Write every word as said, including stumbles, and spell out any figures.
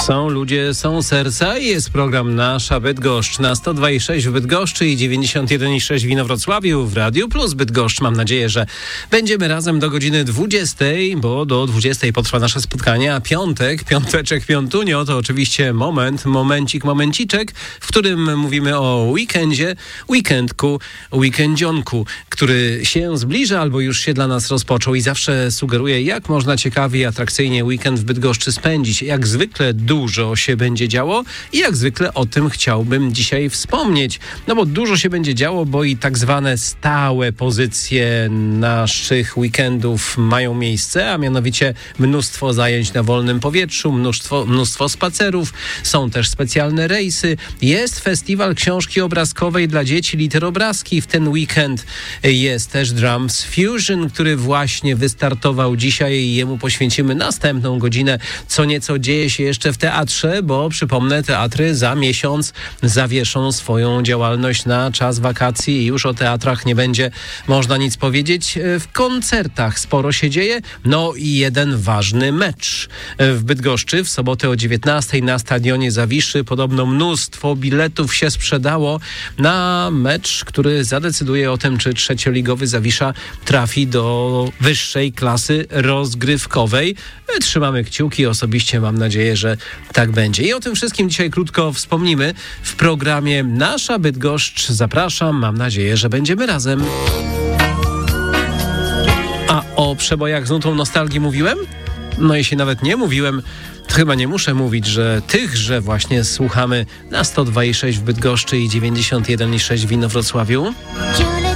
Są ludzie, są serca i jest program Nasza Bydgoszcz na sto dwa i sześć w Bydgoszczy i dziewięćdziesiąt jeden i sześć w Inowrocławiu w Radiu Plus Bydgoszcz. Mam nadzieję, że będziemy razem do godziny dwudziestej, bo do dwudziestej potrwa nasze spotkanie, a piątek, piąteczek, piątunio to oczywiście moment, momencik, momenciczek, w którym mówimy o weekendzie, weekendku, weekendzionku, który się zbliża albo już się dla nas rozpoczął i zawsze sugeruje, jak można ciekawie i atrakcyjnie weekend w Bydgoszczy spędzić. Jak zwykle dużo się będzie działo i jak zwykle o tym chciałbym dzisiaj wspomnieć. No bo dużo się będzie działo, bo i tak zwane stałe pozycje naszych weekendów mają miejsce, a mianowicie mnóstwo zajęć na wolnym powietrzu, mnóstwo, mnóstwo spacerów, są też specjalne rejsy, jest festiwal książki obrazkowej dla dzieci, literobrazki w ten weekend, jest też Drums Fusion, który właśnie wystartował dzisiaj i jemu poświęcimy następną godzinę. Co nieco dzieje się jeszcze w teatrze, bo przypomnę, teatry za miesiąc zawieszą swoją działalność na czas wakacji i już o teatrach nie będzie można nic powiedzieć. W koncertach sporo się dzieje, no i jeden ważny mecz w Bydgoszczy w sobotę o dziewiętnastej na stadionie Zawiszy. Podobno mnóstwo biletów się sprzedało na mecz, który zadecyduje o tym, czy trzecioligowy Zawisza trafi do wyższej klasy rozgrywkowej. Trzymamy kciuki, osobiście mam nadzieję, że tak będzie. I o tym wszystkim dzisiaj krótko wspomnimy w programie Nasza Bydgoszcz. Zapraszam, mam nadzieję, że będziemy razem. A o przebojach z nutą nostalgii mówiłem? No jeśli nawet nie mówiłem, to chyba nie muszę mówić, że tychże właśnie słuchamy na sto dwa i sześć w Bydgoszczy i dziewięćdziesiąt jeden i sześć w Inowrocławiu.